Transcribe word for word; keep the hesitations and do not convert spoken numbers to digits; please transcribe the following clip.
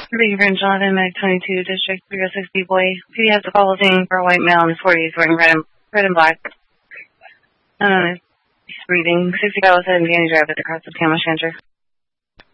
Thank you for Jonathan, Mag twenty-two, District three oh six B-Boy. He has a call thing for a white male in his forties wearing red and, red and black. I don't know, he's breathing. sixty Gallo said Danny Drive at the cross of Camo Shanter.